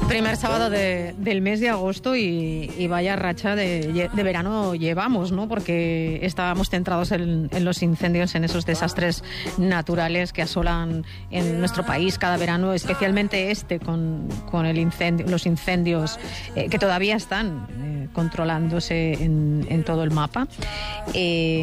Primer sábado del mes de agosto y vaya racha de verano llevamos, ¿no? Porque estábamos centrados en los incendios, en esos desastres naturales que asolan en nuestro país cada verano, especialmente con los incendios que todavía están controlándose en todo el mapa.